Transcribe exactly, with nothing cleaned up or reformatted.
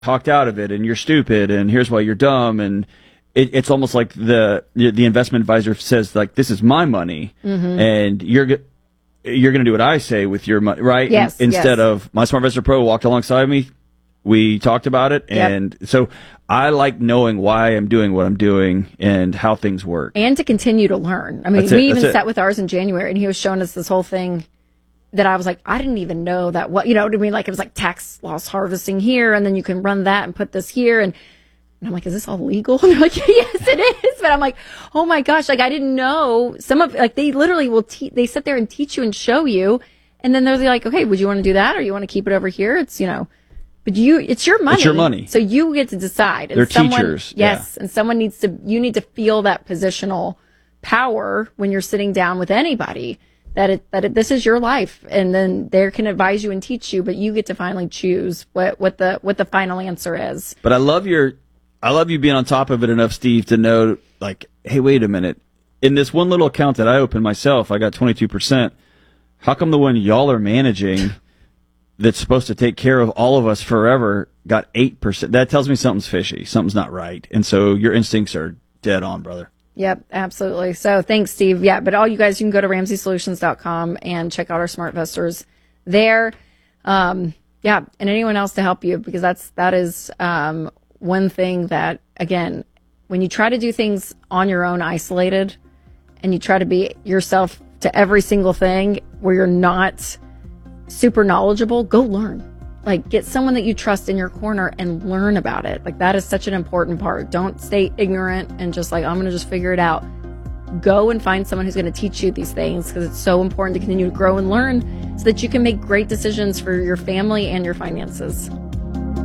talked out of it and you're stupid and here's why you're dumb. And it, it's almost like the the investment advisor says, like, this is my money, mm-hmm. and you're go- you're going to do what I say with your money, right? Yes. In, instead yes. of my Smart Investor Pro walked alongside me, we talked about it, yep. and so I like knowing why I'm doing what I'm doing and how things work, and to continue to learn. I mean, That's we it. even That's sat it. with ours in January, and he was showing us this whole thing that I was like, I didn't even know that. What you know what I mean? Like, it was like tax loss harvesting here, and then you can run that and put this here, and. And I'm like, is this all legal? And they're like, yes, it is. But I'm like, oh my gosh, like I didn't know. Some of like they literally will te- they sit there and teach you and show you, and then they're like, okay, would you want to do that or you want to keep it over here? It's you know, but you, it's your money. It's your money. So you get to decide. And They're someone, teachers. Yes, Yeah. and someone needs to. You need to feel that positional power when you're sitting down with anybody. That it that it, this is your life, and then they can advise you and teach you, but you get to finally choose what what the what the final answer is. But I love your. I love you being on top of it enough, Steve, to know, like, hey, wait a minute. In this one little account that I opened myself, I got twenty-two percent. How come the one y'all are managing that's supposed to take care of all of us forever got eight percent? That tells me something's fishy. Something's not right. And so your instincts are dead on, brother. Yep, absolutely. So thanks, Steve. Yeah, but all you guys, you can go to ramsey solutions dot com and check out our Smart Investors there. Um, yeah, and anyone else to help you, because that's, that is, um, one thing that, again, when you try to do things on your own, isolated, and you try to be yourself to every single thing where you're not super knowledgeable, go learn. Like, get someone that you trust in your corner and learn about it. Like, that is such an important part. Don't stay ignorant and just like, I'm going to just figure it out. Go and find someone who's going to teach you these things, because it's so important to continue to grow and learn so that you can make great decisions for your family and your finances.